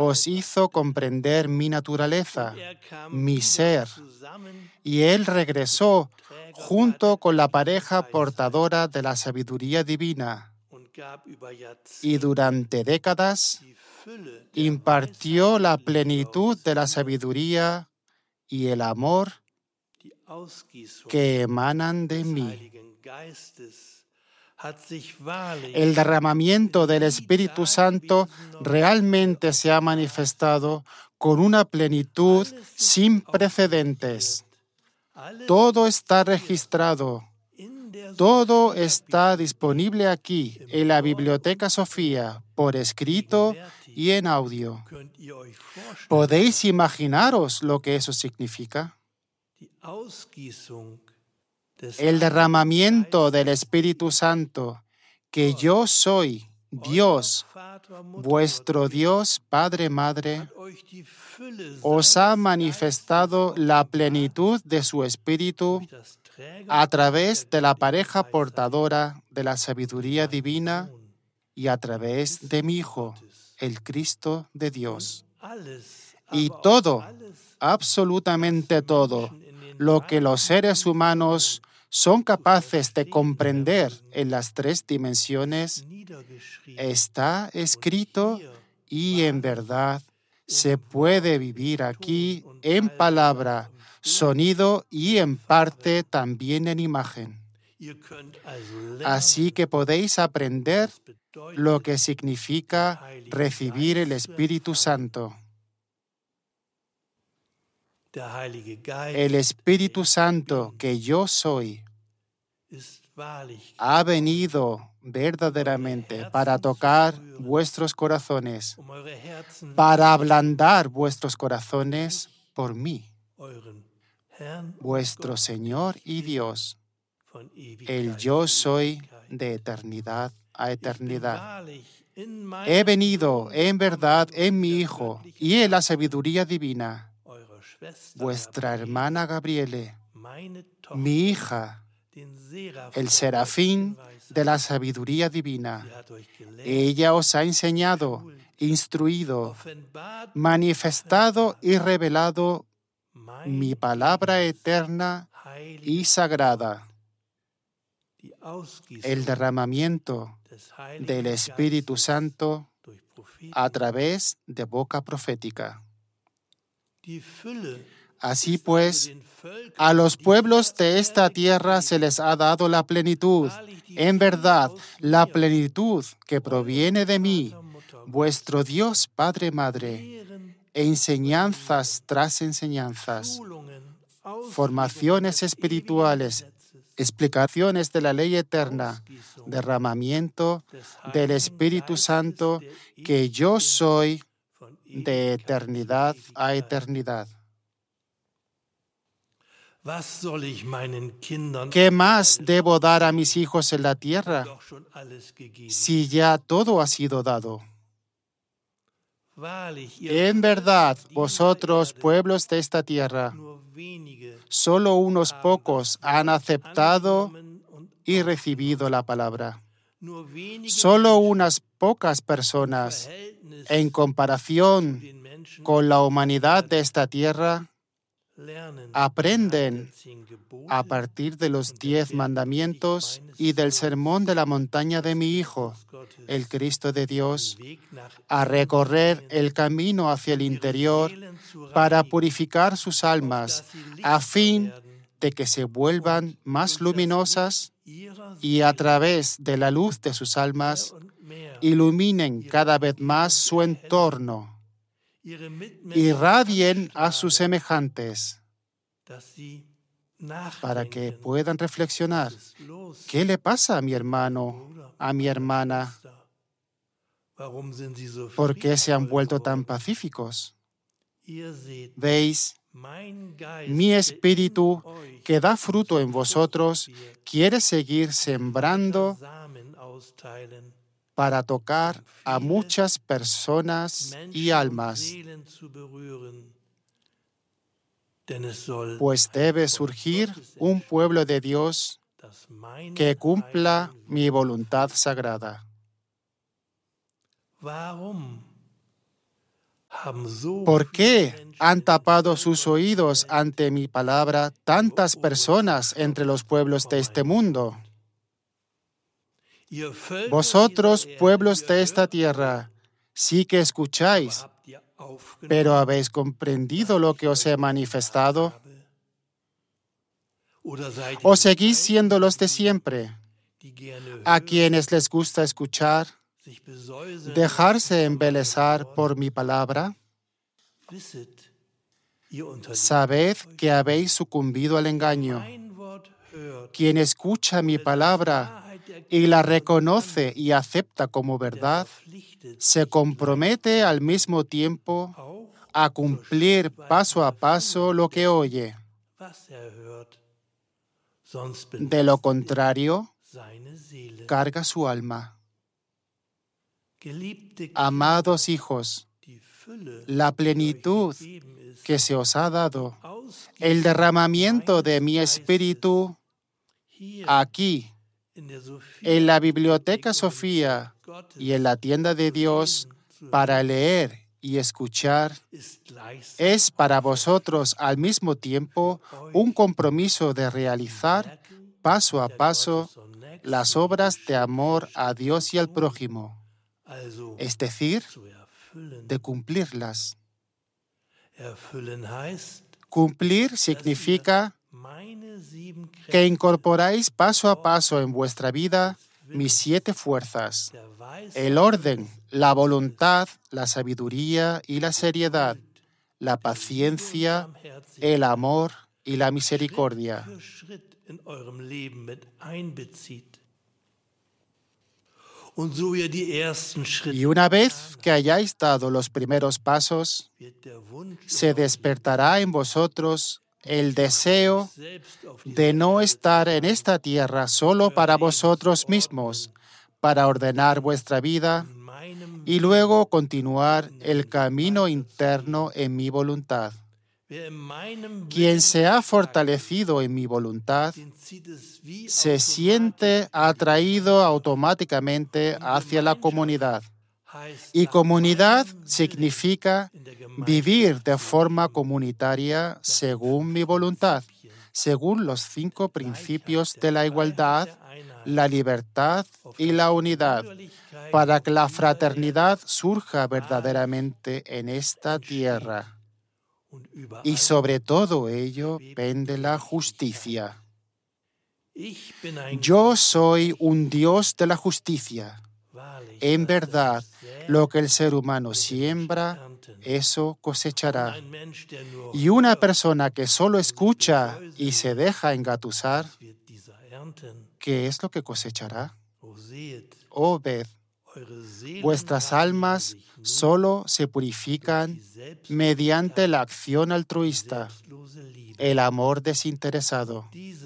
os hizo comprender mi naturaleza, mi ser, y Él regresó junto con la pareja portadora de la sabiduría divina, y durante décadas impartió la plenitud de la sabiduría y el amor que emanan de mí. El derramamiento del Espíritu Santo realmente se ha manifestado con una plenitud sin precedentes. Todo está registrado. Todo está disponible aquí, en la Biblioteca Sofía, por escrito y en audio. ¿Podéis imaginaros lo que eso significa? El derramamiento del Espíritu Santo, que yo soy Dios, vuestro Dios, Padre, Madre, os ha manifestado la plenitud de su Espíritu a través de la pareja portadora de la sabiduría divina y a través de mi Hijo, el Cristo de Dios. Y todo, absolutamente todo, lo que los seres humanos son capaces de comprender en las tres dimensiones, está escrito y en verdad se puede vivir aquí en palabra, sonido y en parte también en imagen. Así que podéis aprender lo que significa recibir el Espíritu Santo. El Espíritu Santo que yo soy ha venido verdaderamente para tocar vuestros corazones, para ablandar vuestros corazones por mí, vuestro Señor y Dios, el yo soy de eternidad a eternidad. He venido en verdad en mi Hijo y en la sabiduría divina, vuestra hermana Gabriele, mi hija, el serafín de la sabiduría divina. Ella os ha enseñado, instruido, manifestado y revelado mi palabra eterna y sagrada. El derramamiento del Espíritu Santo a través de boca profética. Así pues, a los pueblos de esta tierra se les ha dado la plenitud, en verdad, la plenitud que proviene de mí, vuestro Dios, Padre, Madre, enseñanzas tras enseñanzas, formaciones espirituales, explicaciones de la ley eterna, derramamiento del Espíritu Santo, que yo soy de eternidad a eternidad. ¿Qué más debo dar a mis hijos en la tierra si ya todo ha sido dado? En verdad, vosotros, pueblos de esta tierra, solo unos pocos han aceptado y recibido la palabra. Solo unas pocas personas, en comparación con la humanidad de esta tierra, aprenden a partir de los 10 mandamientos y del sermón de la montaña de mi Hijo, el Cristo de Dios, a recorrer el camino hacia el interior para purificar sus almas, a fin de que se vuelvan más luminosas y a través de la luz de sus almas iluminen cada vez más su entorno, irradien a sus semejantes, para que puedan reflexionar, ¿qué le pasa a mi hermano, a mi hermana? ¿Por qué se han vuelto tan pacíficos? ¿Veis? Mi espíritu, que da fruto en vosotros, quiere seguir sembrando para tocar a muchas personas y almas, pues debe surgir un pueblo de Dios que cumpla mi voluntad sagrada. ¿Por qué han tapado sus oídos ante mi palabra tantas personas entre los pueblos de este mundo? Vosotros, pueblos de esta tierra, sí que escucháis, pero ¿habéis comprendido lo que os he manifestado? ¿O seguís siendo los de siempre, a quienes les gusta escuchar, dejarse embelesar por mi palabra? Sabed que habéis sucumbido al engaño. Quien escucha mi palabra y la reconoce y acepta como verdad, se compromete al mismo tiempo a cumplir paso a paso lo que oye. De lo contrario, carga su alma. Amados hijos, la plenitud que se os ha dado, el derramamiento de mi espíritu aquí, en la Biblioteca Sofía y en la tienda de Dios, para leer y escuchar, es para vosotros al mismo tiempo un compromiso de realizar paso a paso las obras de amor a Dios y al prójimo, es decir, de cumplirlas. Cumplir significa que incorporáis paso a paso en vuestra vida mis 7 fuerzas: el orden, la voluntad, la sabiduría y la seriedad, la paciencia, el amor y la misericordia. Y una vez que hayáis dado los primeros pasos, se despertará en vosotros el deseo de no estar en esta tierra solo para vosotros mismos, para ordenar vuestra vida y luego continuar el camino interno en mi voluntad. Quien se ha fortalecido en mi voluntad se siente atraído automáticamente hacia la comunidad. Y comunidad significa vivir de forma comunitaria según mi voluntad, según los 5 principios de la igualdad, la libertad y la unidad, para que la fraternidad surja verdaderamente en esta tierra. Y sobre todo ello pende la justicia. Yo soy un Dios de la justicia. En verdad, lo que el ser humano siembra, eso cosechará. Y una persona que solo escucha y se deja engatusar, ¿qué es lo que cosechará? Oh, ved, vuestras almas solo se purifican mediante la acción altruista, el amor desinteresado.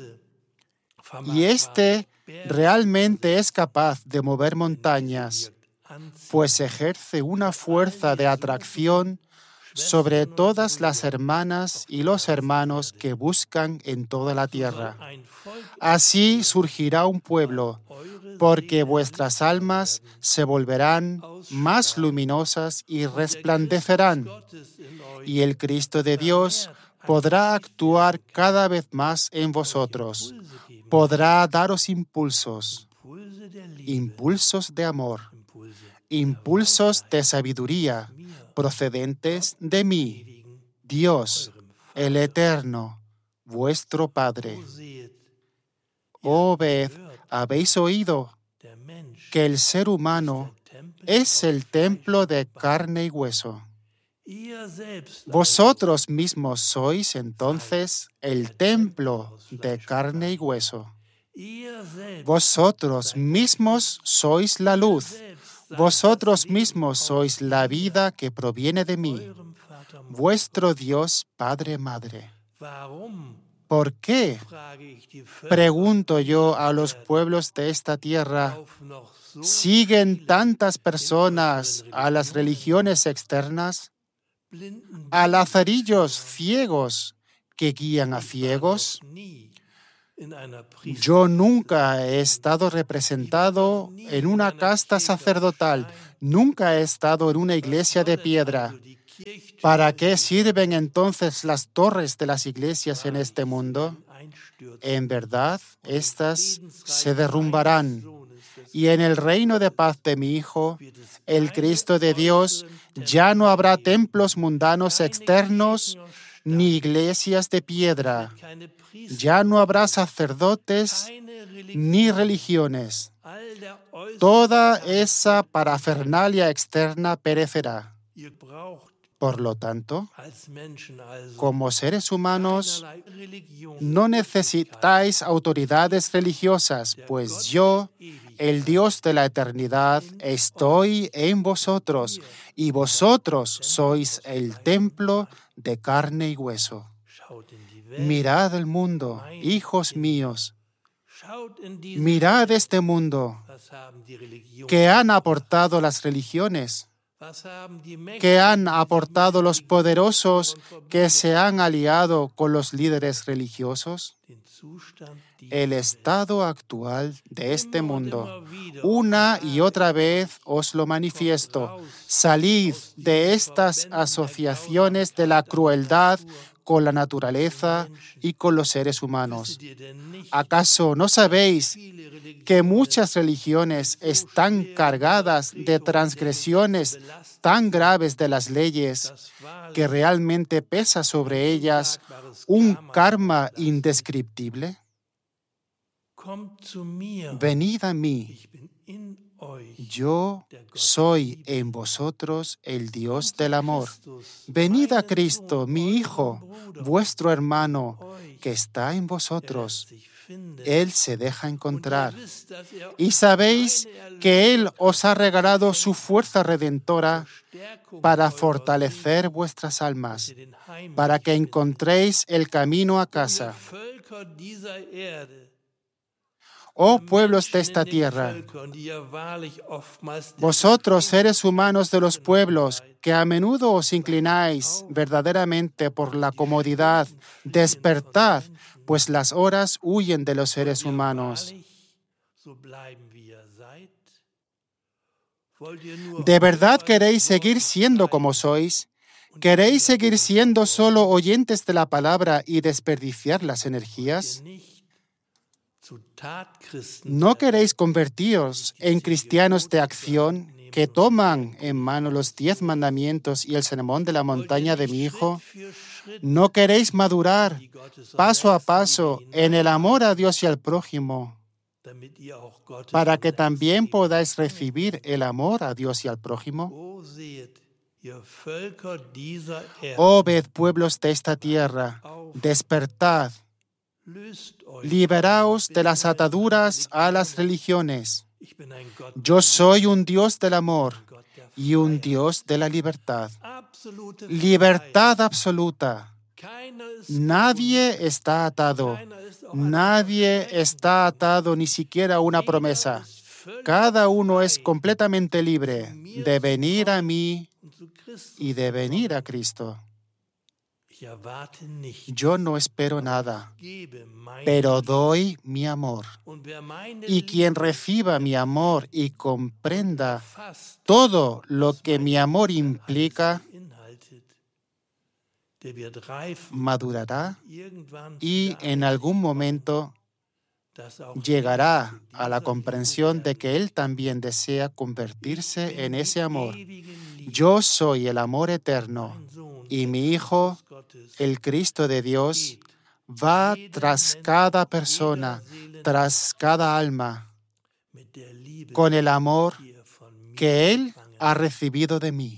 Y este realmente es capaz de mover montañas, pues ejerce una fuerza de atracción sobre todas las hermanas y los hermanos que buscan en toda la tierra. Así surgirá un pueblo, porque vuestras almas se volverán más luminosas y resplandecerán, y el Cristo de Dios podrá actuar cada vez más en vosotros, podrá daros impulsos, impulsos de amor, impulsos de sabiduría procedentes de mí, Dios, el Eterno, vuestro Padre. Oh, ved, habéis oído que el ser humano es el templo de carne y hueso. Vosotros mismos sois entonces el templo de carne y hueso. Vosotros mismos sois la luz. Vosotros mismos sois la vida que proviene de mí, vuestro Dios, Padre, Madre. ¿Por qué? Pregunto yo a los pueblos de esta tierra, ¿siguen tantas personas a las religiones externas? ¿A lazarillos ciegos que guían a ciegos? Yo nunca he estado representado en una casta sacerdotal, nunca he estado en una iglesia de piedra. ¿Para qué sirven entonces las torres de las iglesias en este mundo? En verdad, éstas se derrumbarán. Y en el reino de paz de mi Hijo, el Cristo de Dios, ya no habrá templos mundanos externos ni iglesias de piedra. Ya no habrá sacerdotes ni religiones. Toda esa parafernalia externa perecerá. Por lo tanto, como seres humanos, no necesitáis autoridades religiosas, pues yo, el Dios de la eternidad, estoy en vosotros, y vosotros sois el templo de carne y hueso. Mirad el mundo, hijos míos. Mirad este mundo. ¿Qué han aportado las religiones? ¿Qué han aportado los poderosos que se han aliado con los líderes religiosos? El estado actual de este mundo. Una y otra vez os lo manifiesto. Salid de estas asociaciones de la crueldad con la naturaleza y con los seres humanos. ¿Acaso no sabéis que muchas religiones están cargadas de transgresiones tan graves de las leyes que realmente pesa sobre ellas un karma indescriptible? Venid a mí. Yo soy en vosotros el Dios del amor. Venid a Cristo, mi Hijo, vuestro hermano, que está en vosotros. Él se deja encontrar. Y sabéis que Él os ha regalado su fuerza redentora para fortalecer vuestras almas, para que encontréis el camino a casa. Oh pueblos de esta tierra, vosotros seres humanos de los pueblos, que a menudo os inclináis verdaderamente por la comodidad, despertad, pues las horas huyen de los seres humanos. ¿De verdad queréis seguir siendo como sois? ¿Queréis seguir siendo solo oyentes de la palabra y desperdiciar las energías? ¿No queréis convertiros en cristianos de acción que toman en mano los 10 mandamientos y el sermón de la montaña de mi Hijo? ¿No queréis madurar paso a paso en el amor a Dios y al prójimo, para que también podáis recibir el amor a Dios y al prójimo? Oh, ved pueblos de esta tierra, despertad. Liberaos de las ataduras a las religiones. Yo soy un Dios del amor y un Dios de la libertad. Libertad absoluta. Nadie está atado. Nadie está atado ni siquiera a una promesa. Cada uno es completamente libre de venir a mí y de venir a Cristo. Yo no espero nada, pero doy mi amor. Y quien reciba mi amor y comprenda todo lo que mi amor implica, madurará y en algún momento llegará a la comprensión de que él también desea convertirse en ese amor. Yo soy el amor eterno y mi Hijo, el Cristo de Dios, va tras cada persona, tras cada alma, con el amor que Él ha recibido de mí.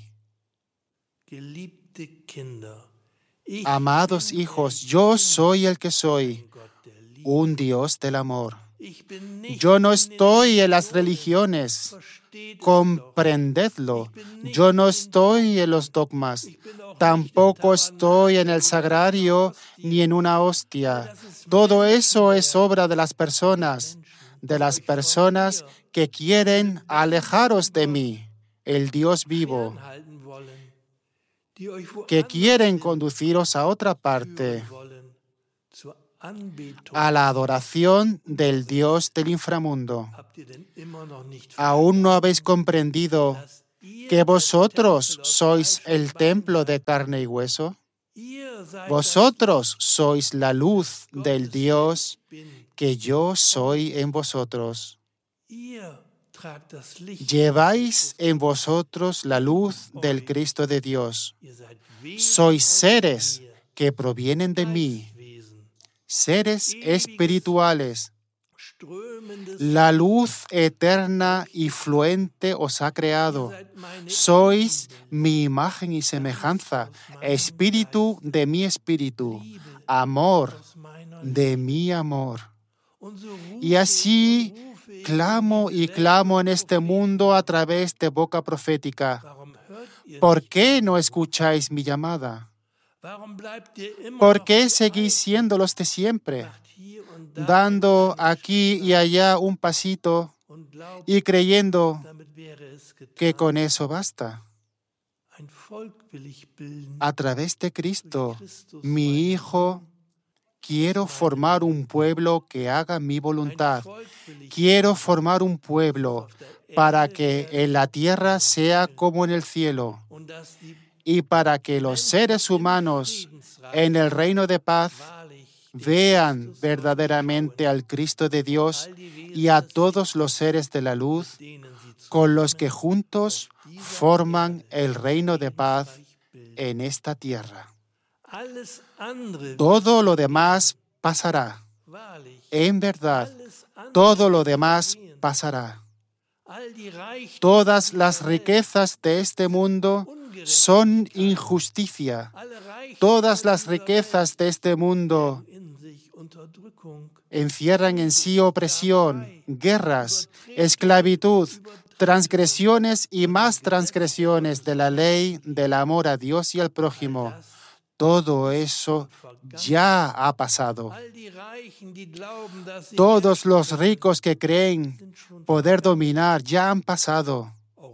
Amados hijos, yo soy el que soy, un Dios del amor. Yo no estoy en las religiones, comprendedlo. Yo no estoy en los dogmas, tampoco estoy en el sagrario ni en una hostia. Todo eso es obra de las personas que quieren alejaros de mí, el Dios vivo, que quieren conduciros a otra parte, a la adoración del Dios del inframundo. ¿Aún no habéis comprendido que vosotros sois el templo de carne y hueso? Vosotros sois la luz del Dios que yo soy en vosotros. Lleváis en vosotros la luz del Cristo de Dios. Sois seres que provienen de mí, seres espirituales. La luz eterna y fluente os ha creado. Sois mi imagen y semejanza, espíritu de mi espíritu, amor de mi amor. Y así clamo y clamo en este mundo a través de boca profética. ¿Por qué no escucháis mi llamada? ¿Por qué seguís siendo los de siempre, dando aquí y allá un pasito y creyendo que con eso basta? A través de Cristo, mi Hijo, quiero formar un pueblo que haga mi voluntad. Quiero formar un pueblo para que en la tierra sea como en el cielo y para que los seres humanos en el reino de paz vean verdaderamente al Cristo de Dios y a todos los seres de la luz con los que juntos forman el reino de paz en esta tierra. Todo lo demás pasará. En verdad, todo lo demás pasará. Todas las riquezas de este mundo son injusticia. Todas las riquezas de este mundo encierran en sí opresión, guerras, esclavitud, transgresiones y más transgresiones de la ley, del amor a Dios y al prójimo. Todo eso ya ha pasado. Todos los ricos que creen poder dominar ya han pasado.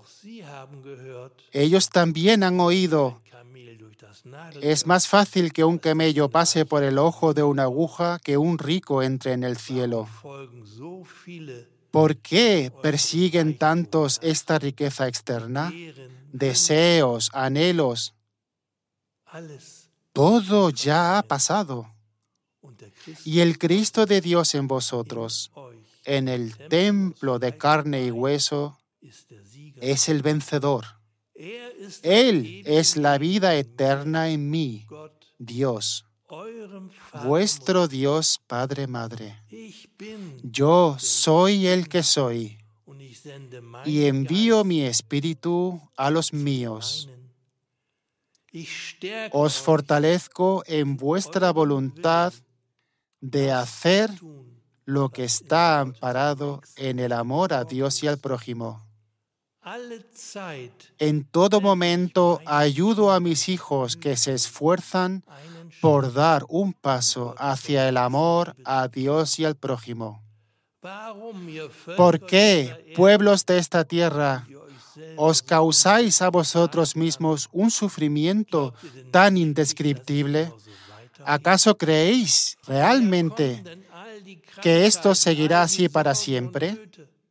Ellos también han oído. Es más fácil que un camello pase por el ojo de una aguja que un rico entre en el cielo. ¿Por qué persiguen tantos esta riqueza externa? Deseos, anhelos. Todo ya ha pasado. Y el Cristo de Dios en vosotros, en el templo de carne y hueso, es el vencedor. Él es la vida eterna en mí, Dios, vuestro Dios, Padre, Madre. Yo soy el que soy y envío mi espíritu a los míos. Os fortalezco en vuestra voluntad de hacer lo que está amparado en el amor a Dios y al prójimo. En todo momento ayudo a mis hijos que se esfuerzan por dar un paso hacia el amor a Dios y al prójimo. ¿Por qué, pueblos de esta tierra, os causáis a vosotros mismos un sufrimiento tan indescriptible? ¿Acaso creéis realmente que esto seguirá así para siempre?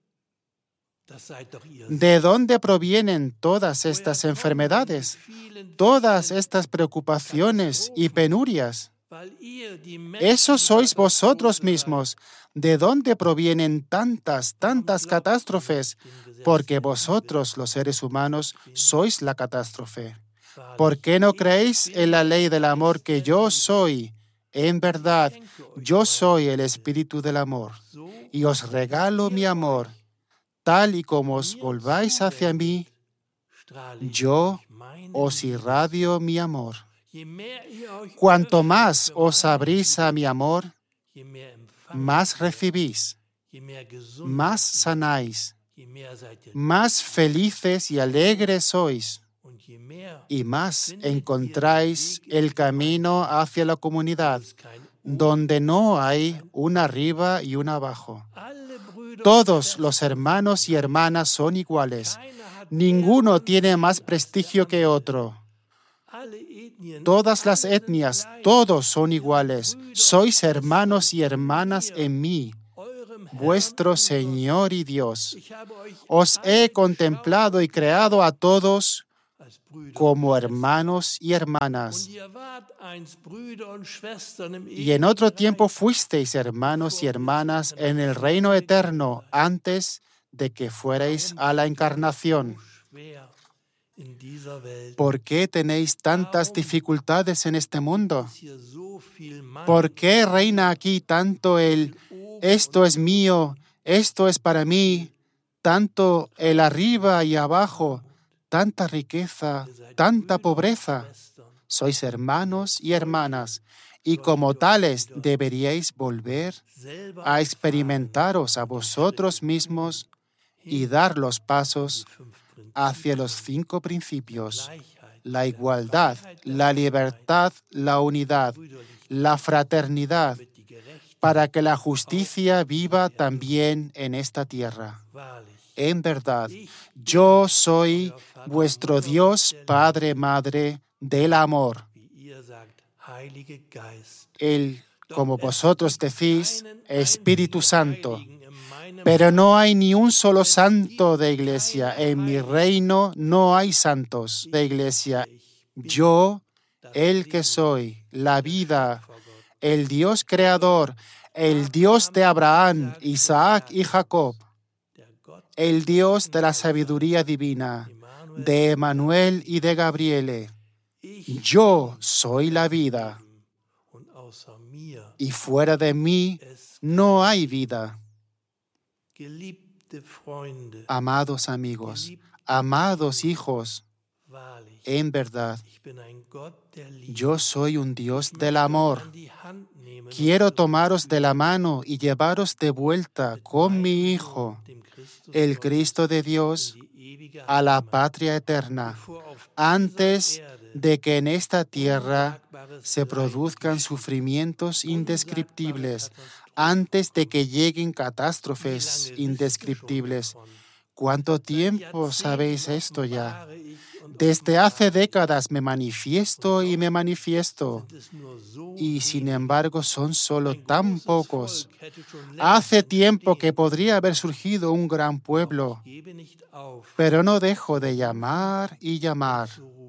¿De dónde provienen todas estas enfermedades, todas estas preocupaciones y penurias? Eso sois vosotros mismos. ¿De dónde provienen tantas catástrofes? Porque vosotros, los seres humanos, sois la catástrofe. ¿Por qué no creéis en la ley del amor que yo soy? En verdad, yo soy el espíritu del amor y os regalo mi amor. Tal y como os volváis hacia mí, yo os irradio mi amor. Cuanto más os abrís a mi amor, más recibís, más sanáis, más felices y alegres sois, y más encontráis el camino hacia la comunidad, donde no hay un arriba y un abajo. Todos los hermanos y hermanas son iguales. Ninguno tiene más prestigio que otro. Todas las etnias, todos son iguales. Sois hermanos y hermanas en mí. vuestro Señor y Dios. Os he contemplado y creado a todos como hermanos y hermanas. Y en otro tiempo fuisteis hermanos y hermanas en el reino eterno antes de que fuerais a la encarnación. ¿Por qué tenéis tantas dificultades en este mundo? ¿Por qué reina aquí tanto el esto es mío, esto es para mí, tanto el arriba y abajo, tanta riqueza, tanta pobreza? Sois hermanos y hermanas, y como tales deberíais volver a experimentaros a vosotros mismos y dar los pasos hacia los 5 principios: la igualdad, la libertad, la unidad, la fraternidad, para que la justicia viva también en esta tierra. En verdad, yo soy vuestro Dios, Padre, Madre, del amor. El, como vosotros decís, Espíritu Santo. Pero no hay ni un solo santo de iglesia. En mi reino no hay santos de iglesia. Yo, el que soy, la vida, el Dios creador, el Dios de Abraham, Isaac y Jacob, el Dios de la sabiduría divina, de Emmanuel y de Gabriele. Yo soy la vida, y fuera de mí no hay vida. Amados amigos, amados hijos, en verdad, yo soy un Dios del amor. Quiero tomaros de la mano y llevaros de vuelta con mi Hijo, el Cristo de Dios, a la patria eterna, antes de que en esta tierra se produzcan sufrimientos indescriptibles, antes de que lleguen catástrofes indescriptibles. ¿Cuánto tiempo sabéis esto ya? Desde hace décadas me manifiesto y me manifiesto, y sin embargo son solo tan pocos. Hace tiempo que podría haber surgido un gran pueblo, pero no dejo de llamar y llamar.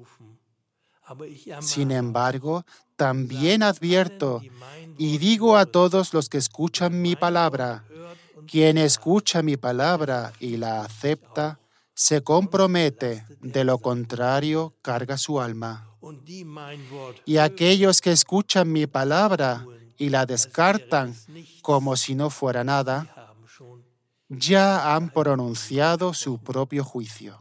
Sin embargo, también advierto y digo a todos los que escuchan mi palabra: quien escucha mi palabra y la acepta, se compromete, de lo contrario, carga su alma. Y aquellos que escuchan mi palabra y la descartan como si no fuera nada, ya han pronunciado su propio juicio.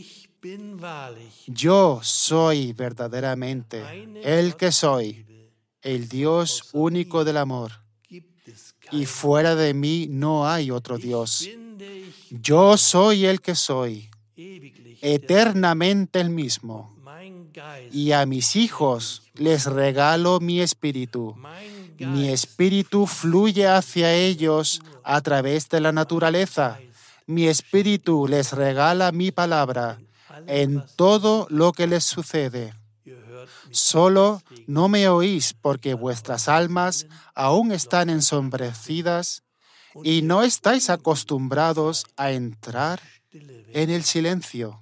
Yo soy verdaderamente el que soy, el Dios único del amor, y fuera de mí no hay otro Dios. Yo soy el que soy, eternamente el mismo, y a mis hijos les regalo mi espíritu. Mi espíritu fluye hacia ellos a través de la naturaleza. Mi espíritu les regala mi palabra en todo lo que les sucede. Solo no me oís porque vuestras almas aún están ensombrecidas y no estáis acostumbrados a entrar en el silencio.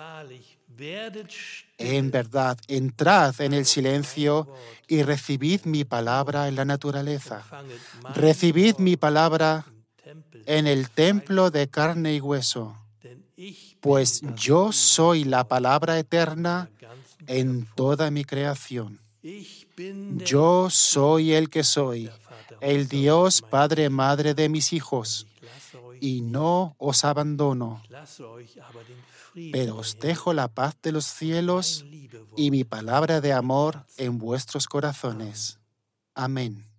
En verdad, entrad en el silencio y recibid mi palabra en la naturaleza. Recibid mi palabra en el templo de carne y hueso, pues yo soy la palabra eterna en toda mi creación. Yo soy el que soy, el Dios Padre, Madre de mis hijos, y no os abandono, pero os dejo la paz de los cielos y mi palabra de amor en vuestros corazones. Amén.